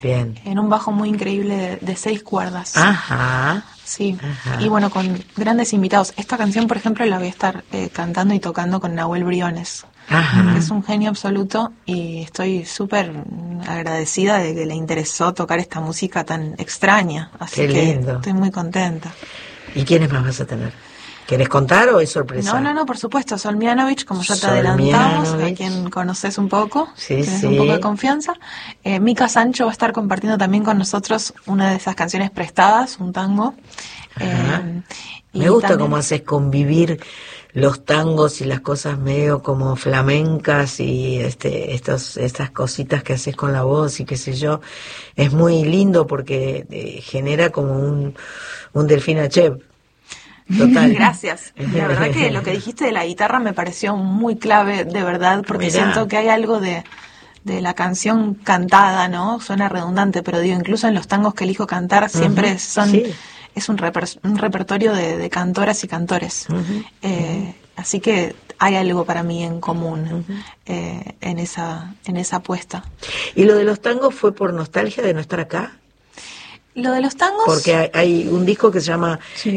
Bien. En un bajo muy increíble de 6 cuerdas. Ajá. Sí, Ajá. y bueno, con grandes invitados. Esta canción, por ejemplo, la voy a estar cantando y tocando con Nahuel Briones, Ajá. que es un genio absoluto, y estoy súper agradecida de que le interesó tocar esta música tan extraña. Así Qué que lindo. estoy muy contenta. ¿Y quiénes más vas a tener? ¿Querés contar o es sorpresa? No, por supuesto, Sol Mianovich, como ya te Sol adelantamos, Mianovich. a quien conoces un poco, Sí, tenés sí. un poco de confianza. Mica Sancho va a estar compartiendo también con nosotros una de esas canciones prestadas, un tango. Ajá. Y Me gusta también, cómo haces convivir los tangos y las cosas medio como flamencas y estas cositas que haces con la voz y qué sé yo. Es muy lindo porque genera como un Delfina Chev. Total. Gracias. La verdad que lo que dijiste de la guitarra me pareció muy clave, de verdad, porque Mirá. siento que hay algo de la canción cantada, ¿no? Suena redundante, pero digo, incluso en los tangos que elijo cantar siempre Sí. es un repertorio de cantoras y cantores. Así que hay algo para mí en común en esa apuesta. ¿Y lo de los tangos fue por nostalgia de no estar acá? Lo de los tangos... Porque hay un disco que se llama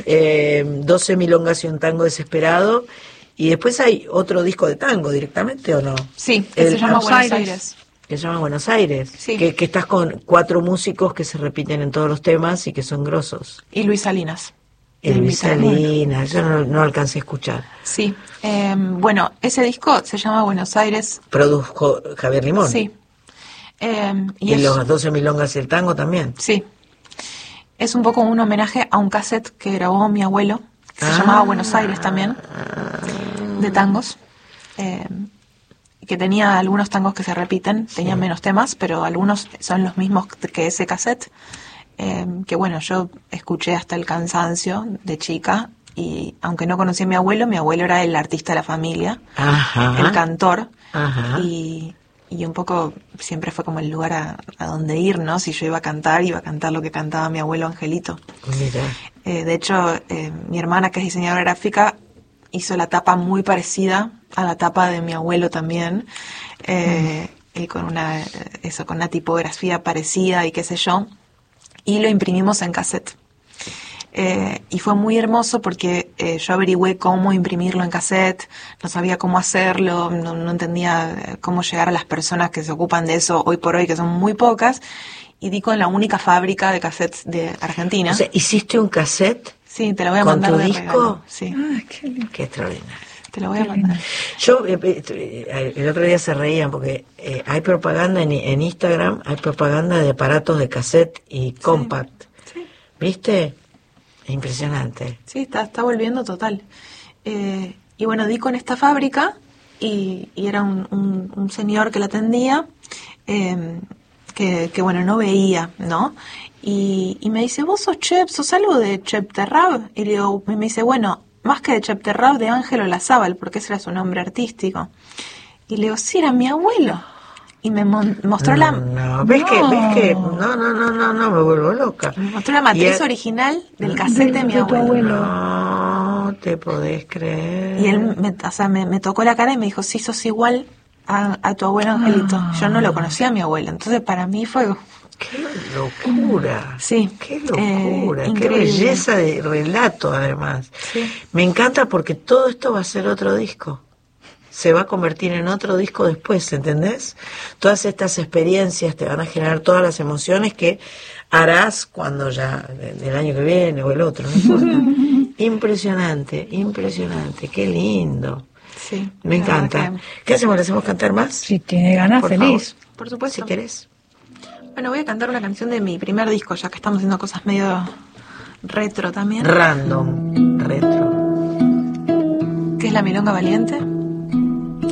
12 milongas y un tango desesperado, y después hay otro disco de tango directamente, ¿o no? Sí, que se llama Buenos Aires. Que se llama Buenos Aires. Sí. Que estás con 4 músicos que se repiten en todos los temas y que son grosos. Y Luis Salinas. Luis Salinas, yo no alcancé a escuchar. Sí, bueno, ese disco se llama Buenos Aires. Produjo Javier Limón. Sí. Y los 12 milongas y el tango también. Sí. Es un poco un homenaje a un cassette que grabó mi abuelo, que se llamaba Buenos Aires también, de tangos, que tenía algunos tangos que se repiten, tenían menos temas, pero algunos son los mismos que ese cassette, que bueno, yo escuché hasta el cansancio de chica, y aunque no conocí a mi abuelo era el artista de la familia, el cantor, y un poco siempre fue como el lugar a donde ir, ¿no? Si yo iba a cantar lo que cantaba mi abuelo Angelito. Mira. De hecho, mi hermana, que es diseñadora gráfica, hizo la tapa muy parecida a la tapa de mi abuelo también, con una tipografía parecida y qué sé yo, y lo imprimimos en cassette. Y fue muy hermoso porque yo averigüé cómo imprimirlo en cassette, no sabía cómo hacerlo, no entendía cómo llegar a las personas que se ocupan de eso hoy por hoy, que son muy pocas, y di con la única fábrica de cassettes de Argentina. O sea, ¿hiciste un cassette? Sí, te lo voy a mandar ¿con tu de disco? regalo. Sí. Qué extraordinario. Te lo voy a mandar. Yo, el otro día se reían porque hay propaganda en Instagram, hay propaganda de aparatos de cassette y compact. Sí. ¿Viste? Es impresionante. Sí, está volviendo total. Y bueno, di con esta fábrica y era un señor que la atendía, que bueno, no veía, ¿no? Y me dice, ¿vos sos Chep? ¿Sos algo de Chep Terrab? Y me dice, bueno, más que de Chep Terrab, de Ángelo Olazábal, porque ese era su nombre artístico. Y le digo, sí, era mi abuelo. Y me mostró ¿Ves que? No, me vuelvo loca. Me mostró la matriz original del cassette de mi abuelo. No te podés creer. Y él me tocó la cara y me dijo, sí, sos igual a tu abuelo Angelito. Yo no lo conocía a mi abuelo. Entonces para mí fue... ¡Qué locura! Sí. ¡Qué locura! ¡Qué Increíble. belleza de relato, además! Sí. Me encanta porque todo esto va a ser otro disco. Se va a convertir en otro disco después, ¿entendés? Todas estas experiencias te van a generar todas las emociones que harás cuando ya, el año que viene o el otro, no importa. Impresionante, qué lindo. Sí. Me encanta. ¿Qué hacemos? ¿Le hacemos cantar más? Si tiene ganas, Por feliz. favor. Por supuesto. Si querés. Bueno, voy a cantar una canción de mi primer disco, ya que estamos haciendo cosas medio retro también. Random, retro. Que es La Milonga Valiente.